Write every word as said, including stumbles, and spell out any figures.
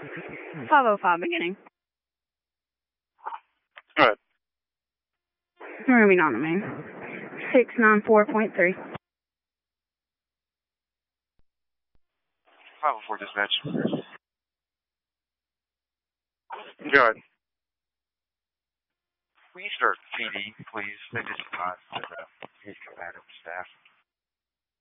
five oh five beginning. Go ahead. Moving on to me. six nine four point three. five oh four dispatch. Go ahead. Will you start P D, please? They just not the combative staff.